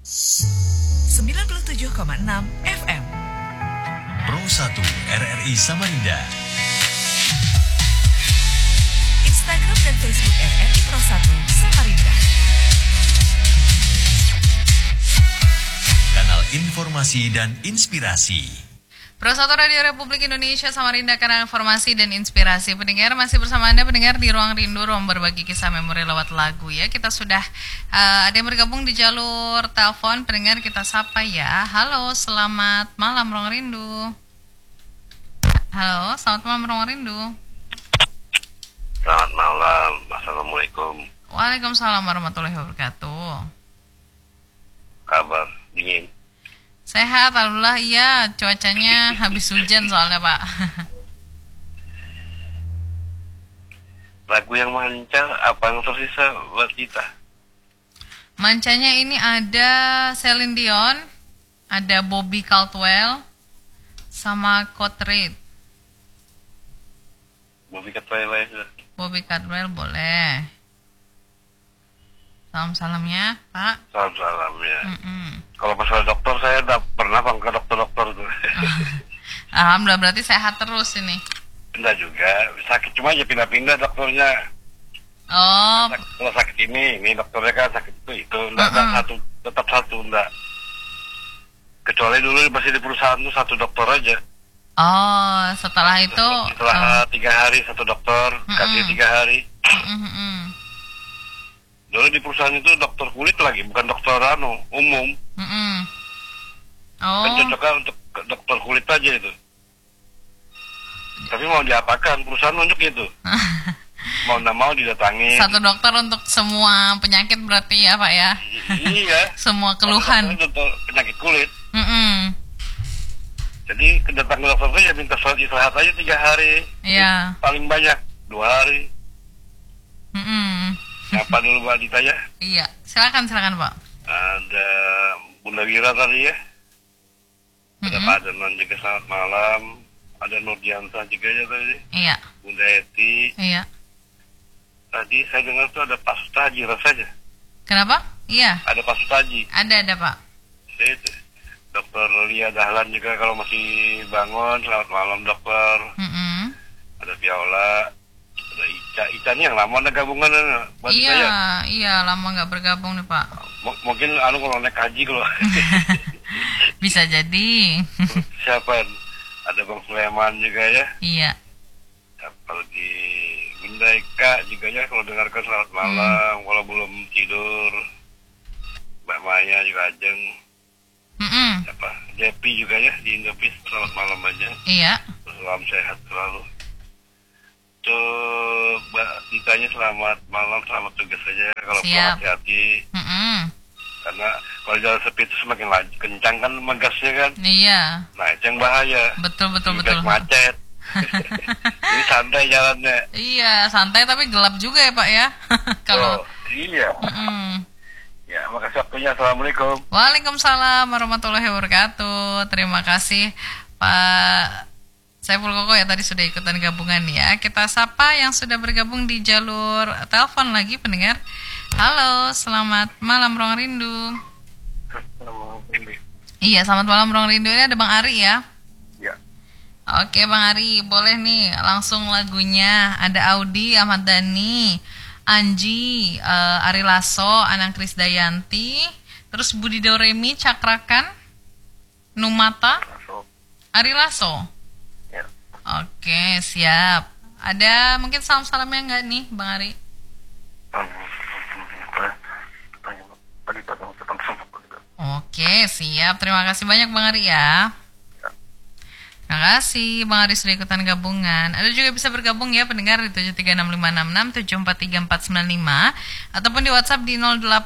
97,6 FM Pro 1 RRI Samarinda. Instagram dan Facebook RRI Pro 1 Samarinda. Kanal informasi dan inspirasi. Pro 1 Radio Republik Indonesia Samarinda, kanal informasi dan inspirasi. Pendengar, masih bersama Anda pendengar di Ruang Rindu, ruang berbagi kisah memori lewat lagu ya. Kita sudah ada yang bergabung di jalur telepon. Pendengar, kita sapa ya. Halo, selamat malam Ruang Rindu. Halo, selamat malam Ruang Rindu. Selamat malam, Assalamualaikum. Waalaikumsalam warahmatullahi wabarakatuh. Kabar dingin? Sehat, alhamdulillah. Iya, cuacanya habis hujan soalnya Pak. Lagu yang mancar apa yang tersisa buat kita? Mancanya ini ada Celine Dion, ada Bobby Caldwell, sama Cotrade. Bobby Caldwell. Bobby Caldwell boleh. Salam-salamnya Pak. Salam ya. Kalau masalah dokter saya udah pernah ke dokter tuh. Alhamdulillah, berarti sehat terus ini. Enggak juga, sakit cuma aja pindah-pindah dokternya. Oh. Kalau sakit ini dokternya kan sakit itu. Enggak tetap satu enggak. Kecuali dulu masih di perusahaan tuh satu dokter aja. Oh, setelah itu setelah 3 hari satu dokter, kasih 3 hari. Dulu di perusahaan itu dokter kulit lagi, bukan dokter umum. Oh. Kan cocoknya untuk dokter kulit aja itu. Tapi mau diapakan, perusahaan nunjuk itu. Mau nggak mau didatangi. Satu dokter untuk semua penyakit berarti ya Pak ya? Iya. Semua keluhan. Dokter penyakit kulit. Jadi kedatang ke dokter itu ya minta istirahat aja 3 hari. Iya. Paling banyak 2 hari. Siapa dulu Mbak Adita ya? Iya, silakan Pak. Ada Bunda Wira tadi ya. Ada Pak Adenan juga, selamat malam. Ada Nurdianta juga ya tadi. Iya. Bunda Eti. Iya. Tadi saya dengar tuh ada Pak Sustaji rasanya. Kenapa? Iya. Ada Pak Sustaji. Ada Pak. Itu. Dokter Lia Dahlan juga kalau masih bangun. Selamat malam dokter. Ada Viola. Ada Ica ini yang lama ada gabungan buat iya, saya. Iya, lama nggak bergabung nih Pak. Mungkin kalau naik haji kalau. Bisa jadi. Siapa? Ada Bang Sulaiman juga ya. Iya. Siapa lagi? Bunda Eka juga ya, kalau dengarkan selamat malam. Kalau belum tidur, Mbak Maya juga Ajeng. Siapa? Jepi juga ya di Indopis, selamat malam aja. Iya. Salam sehat selalu. Tuh Mbak ditanya selamat malam, selamat tugas saja. Kalau pulang hati-hati. Karena kalau jalan sepi itu semakin kencang kan megasnya kan. Iya. Nah itu yang bahaya. Betul. Macet. Ini santai jalannya. Iya, santai tapi gelap juga ya Pak ya. Kalau iya. Ya, makasih waktunya. Assalamualaikum. Waalaikumsalam warahmatullahi wabarakatuh. Terima kasih Pak Saiful Koko ya, tadi sudah ikutan gabungan ya. Kita sapa yang sudah bergabung di jalur telepon lagi pendengar. Halo, selamat malam Ruang Rindu. Iya, selamat malam Ruang Rindu. Ini ada Bang Ari ya? Iya. Oke Bang Ari, boleh nih langsung lagunya. Ada Audi, Ahmad Dhani, Anji, Ari Lasso, Anang Krisdayanti, terus Budi Doremi, Cakrakan, Numata, Ari Lasso. Oke, siap. Ada mungkin salam-salamnya enggak nih, Bang Ari? Oke, siap. Terima kasih banyak, Bang Ari ya. Terima kasih, Bang Ari sudah ikutan gabungan. Ada juga bisa bergabung ya, pendengar di 736567449 ataupun di WhatsApp di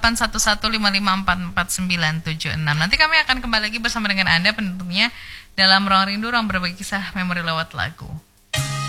081155444976. Nanti kami akan kembali lagi bersama dengan Anda pendengarnya dalam Ruang Rindu, ruang berbagi kisah memori lewat lagu.